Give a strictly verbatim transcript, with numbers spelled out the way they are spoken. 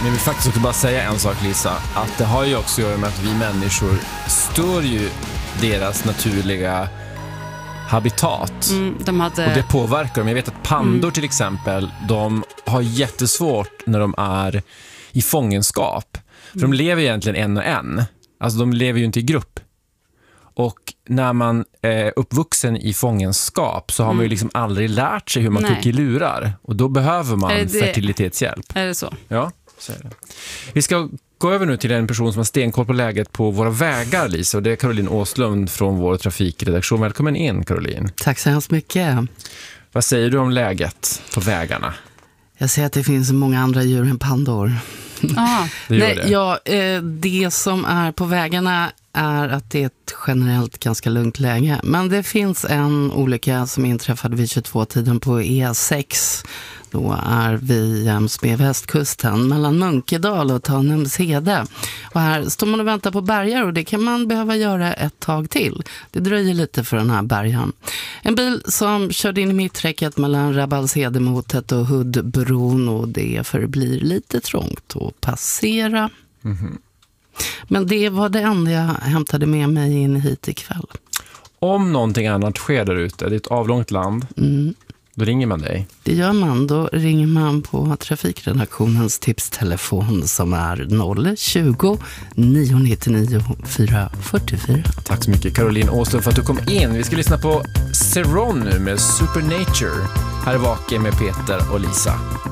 Men jag vill faktiskt också bara säga en sak, Lisa, att det har ju också att göra med att vi människor stör ju deras naturliga habitat. Mm, de hade... Och det påverkar dem. Jag vet att pandor mm. till exempel, de har jättesvårt när de är i fångenskap. För mm. de lever egentligen en och en. Alltså de lever ju inte i grupp. Och när man är uppvuxen i fångenskap så har mm. man ju liksom aldrig lärt sig hur man Nej. trycker lurar. Och då behöver man det... fertilitetshjälp. Är det så? Ja, så är det. Vi ska gå över nu till en person som har stenkoll på läget på våra vägar, Lisa. Och det är Caroline Åslund från vår trafikredaktion. Välkommen in, Caroline. Tack så hemskt mycket. Vad säger du om läget på vägarna? Jag ser att det finns många andra djur än pandor. Ah. Det gör Nej, det. Ja, det som är på vägarna är att det är ett generellt ganska lugnt läge. Men det finns en olycka som inträffade vid tjugotvå-tiden på E sex. Då är vi jäms med västkusten mellan Munkedal och Tanumshede. Och här står man och väntar på bärgar och det kan man behöva göra ett tag till. Det dröjer lite för den här bärgaren. En bil som körde in i mitträcket mellan Rabbalshedemotet och Huddbron och det förblir lite trångt att passera. Mm-hmm. Men det var det enda jag hämtade med mig in hit ikväll. Om någonting annat sker där ute, det är ett avlångt land, Mm. då ringer man dig. Det gör man. Då ringer man på trafikredaktionens tipstelefon som är noll tjugo, nio nittionio, fyra fyrtiofyra. Tack så mycket, Caroline Åslund, för att du kom in. Vi ska lyssna på Ceron nu med Supernature. Här är Vaken med Peter och Lisa.